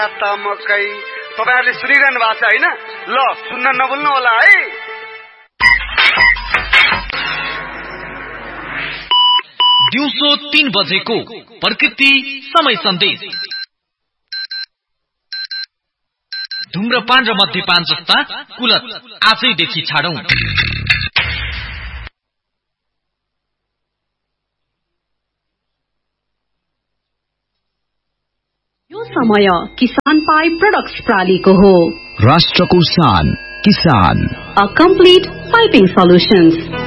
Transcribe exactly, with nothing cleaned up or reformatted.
मकै तपाईहरुले सुनिरहनु भएको छ हैन? ल सुन्न नभुल्नु होला है। दिउँसो तीन बजेको प्रकृति समय सन्देश। धुम्रपान र मध्यपान जस्ता कुलत आजैदेखि छाडौं। यो समय किसान पाइप प्रोडक्ट्स प्रालीको हो। राष्ट्रको शान किसान। A complete piping solutions.